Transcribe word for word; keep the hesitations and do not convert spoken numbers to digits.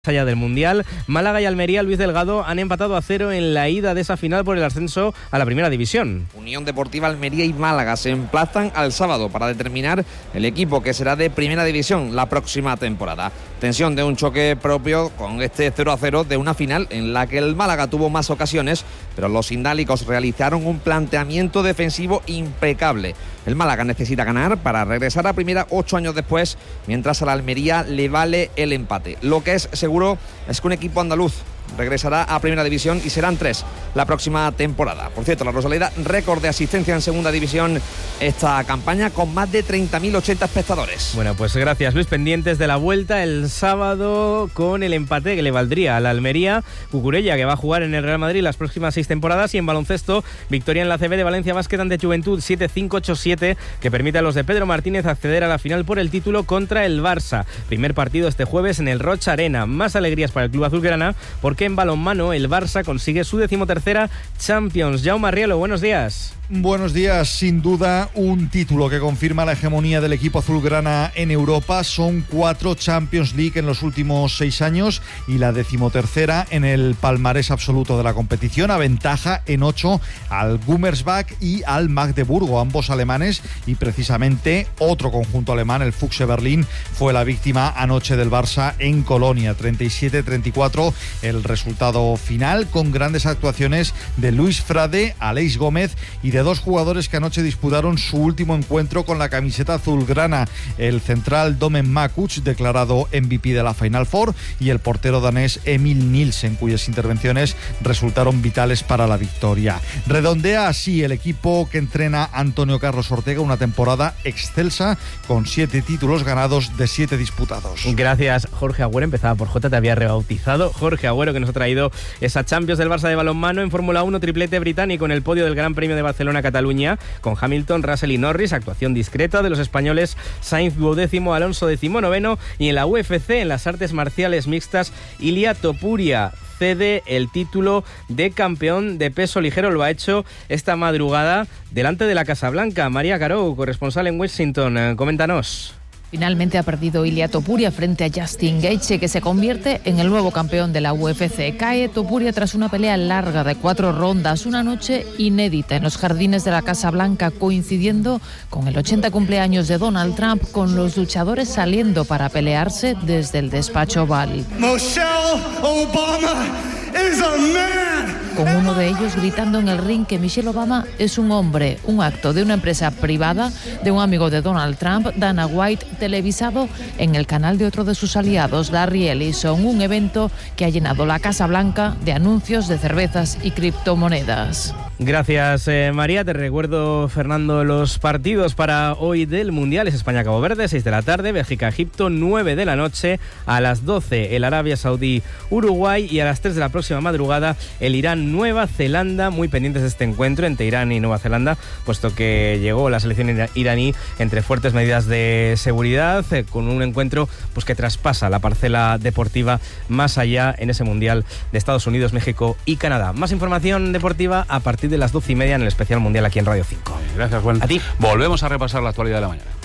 allá del Mundial. Málaga y Almería, Luis Delgado, han empatado a cero en la ida de esa final por el ascenso a la primera división. Unión Deportiva Almería y Málaga se emplazan al sábado para determinar el equipo que será de primera división la próxima temporada. Tensión de un choque propio con este cero a cero de una final en la que el Málaga tuvo más ocasiones, pero los indálicos realizaron un planteamiento defensivo impecable. El Málaga necesita ganar para regresar a primera ocho años después, mientras a la Almería le vale el empate. Lo que es seguro es que un equipo andaluz regresará a primera división y serán tres la próxima temporada. Por cierto, la Rosaleda, récord de asistencia en segunda división esta campaña con más de treinta mil ochenta espectadores. Bueno, pues gracias, Luis. Pendientes de la vuelta el sábado con el empate que le valdría a la Almería. Cucurella, que va a jugar en el Real Madrid las próximas seis temporadas, y en baloncesto, victoria en la A C B de Valencia Basket ante Juventud siete cinco ocho siete, que permite a los de Pedro Martínez acceder a la final por el título contra el Barça. Primer partido este jueves en el Rocha Arena. Más alegrías para el club azulgrana, porque en balonmano el Barça consigue su decimotercera Champions. Jaume Arrielo, buenos días. Buenos días. Sin duda, un título que confirma la hegemonía del equipo azulgrana en Europa. Son cuatro Champions League en los últimos seis años y la decimotercera en el palmarés absoluto de la competición. Aventaja en ocho al Gummersbach y al Magdeburgo, ambos alemanes, y precisamente otro conjunto alemán, el Füchse Berlín, fue la víctima anoche del Barça en Colonia. treinta y siete treinta y cuatro el resultado final, con grandes actuaciones de Luis Frade, Aleix Gómez y de dos jugadores que anoche disputaron su último encuentro con la camiseta azulgrana: el central Domen Makuch, declarado M V P de la Final Four, y el portero danés Emil Nielsen, cuyas intervenciones resultaron vitales para la victoria. Redondea así el equipo que entrena Antonio Carlos Ortega una temporada excelsa, con siete títulos ganados de siete disputados. Gracias, Jorge Agüero. Empezaba por J, te había rebautizado. Jorge Agüero, que nos ha traído esa Champions del Barça de balonmano. En Fórmula uno, triplete británico en el podio del Gran Premio de Barcelona-Cataluña, con Hamilton, Russell y Norris. Actuación discreta de los españoles Sainz duodécimo, Alonso decimonoveno. Y en la U F C, en las artes marciales mixtas, Ilia Topuria cede el título de campeón de peso ligero. Lo ha hecho esta madrugada delante de la Casa Blanca. María Carou, corresponsal en Washington, coméntanos. Finalmente ha perdido Ilia Topuria frente a Justin Gaethje, que se convierte en el nuevo campeón de la U F C. Cae Topuria tras una pelea larga de cuatro rondas, una noche inédita en los jardines de la Casa Blanca, coincidiendo con el ochenta cumpleaños de Donald Trump, con los luchadores saliendo para pelearse desde el despacho Oval. Michelle Obama is a man. Con uno de ellos gritando en el ring que Michelle Obama es un hombre, un acto de una empresa privada de un amigo de Donald Trump, Dana White, televisado en el canal de otro de sus aliados, Larry Ellison, un evento que ha llenado la Casa Blanca de anuncios de cervezas y criptomonedas. Gracias, eh, María. Te recuerdo, Fernando, los partidos para hoy del Mundial. Es España-Cabo Verde, seis de la tarde, Bélgica-Egipto, nueve de la noche, a las doce el Arabia Saudí-Uruguay, y a las tres de la próxima madrugada el Irán-Nueva Zelanda. Muy pendientes de este encuentro entre Irán y Nueva Zelanda, puesto que llegó la selección iraní entre fuertes medidas de seguridad, eh, con un encuentro pues que traspasa la parcela deportiva más allá en ese Mundial de Estados Unidos, México y Canadá. Más información deportiva a partir de las doce y media en el especial Mundial aquí en Radio cinco. Gracias, Juan. A ti. Volvemos a repasar la actualidad de la mañana.